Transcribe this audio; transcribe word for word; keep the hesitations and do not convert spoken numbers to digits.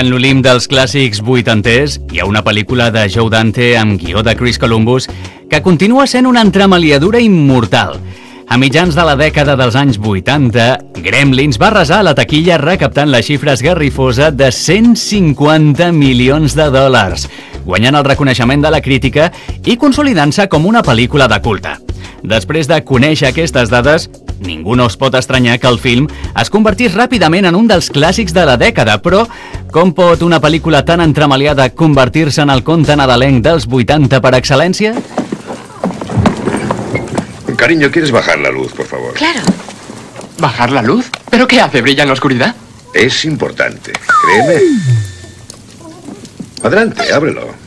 En l'Olimp dels clàssics vuitanters hi ha una pel·lícula de Joe Dante amb guió de Chris Columbus que continua sent una entremaliadura immortal. A mitjans de la dècada dels anys vuitanta, Gremlins va arrasar a la taquilla recaptant la xifra esgarrifosa de cent cinquanta milions de dòlars, guanyant el reconeixement de la crítica i consolidant-se com una pel·lícula de culte. Després de conèixer aquestes dades, ningú no es pot estranyar que el film es convertís ràpidament en un dels clàssics de la dècada, però com pot una pel·lícula tan entremaliada convertir-se en el conte nadalenc dels vuitanta per excel·lència? Cariño, ¿quieres bajar la luz, por favor? Claro. ¿Bajar la luz? ¿Pero qué hace? ¿Brilla en la oscuridad? Es importante, créeme. Adelante, ábrelo.